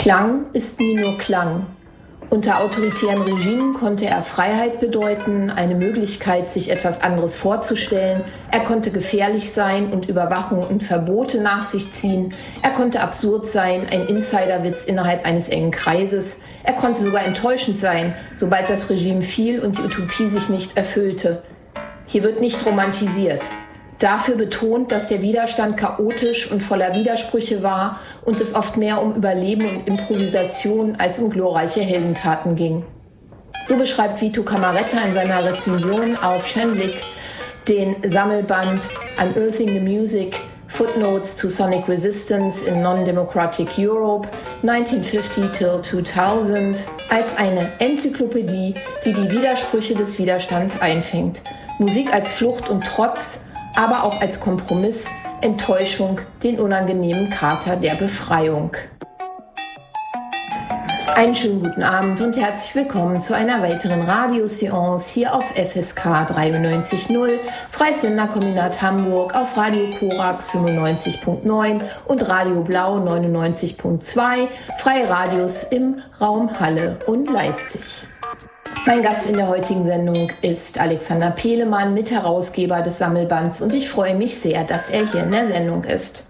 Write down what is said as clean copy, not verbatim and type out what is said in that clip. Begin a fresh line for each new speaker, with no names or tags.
Klang ist nie nur Klang. Unter autoritären Regimen konnte er Freiheit bedeuten, eine Möglichkeit, sich etwas anderes vorzustellen. Er konnte gefährlich sein und Überwachung und Verbote nach sich ziehen. Er konnte absurd sein, ein Insiderwitz innerhalb eines engen Kreises. Er konnte sogar enttäuschend sein, sobald das Regime fiel und die Utopie sich nicht erfüllte. Hier wird nicht romantisiert. Dafür betont, dass der Widerstand chaotisch und voller Widersprüche war und es oft mehr um Überleben und Improvisation als um glorreiche Heldentaten ging. So beschreibt Vito Camaretta in seiner Rezension auf Schenlik den Sammelband Unearthing the Music, Footnotes to Sonic Resistance in Non-Democratic Europe 1950 till 2000 als eine Enzyklopädie, die die Widersprüche des Widerstands einfängt. Musik als Flucht und Trotz, aber auch als Kompromiss, Enttäuschung, den unangenehmen Kater der Befreiung. Einen schönen guten Abend und herzlich willkommen zu einer weiteren Radioseance hier auf FSK 93.0, Freies Senderkombinat Hamburg, auf Radio Korax 95.9 und Radio Blau 99.2, Freie Radios im Raum Halle und Leipzig. Mein Gast in der heutigen Sendung ist Alexander Pehlemann, Mitherausgeber des Sammelbands, und ich freue mich sehr, dass er hier in der Sendung ist.